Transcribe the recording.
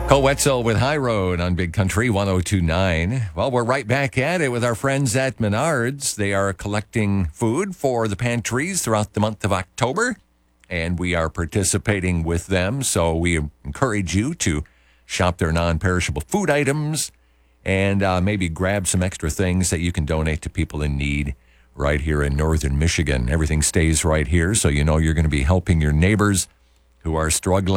Cole Wetzel with High Road on Big Country 1029. Well, we're right back at it with our friends at Menards. They are collecting food for the pantries throughout the month of October, and we are participating with them. So we encourage you to shop their non-perishable food items and maybe grab some extra things that you can donate to people in need right here in northern Michigan. Everything stays right here, so you know you're going to be helping your neighbors who are struggling.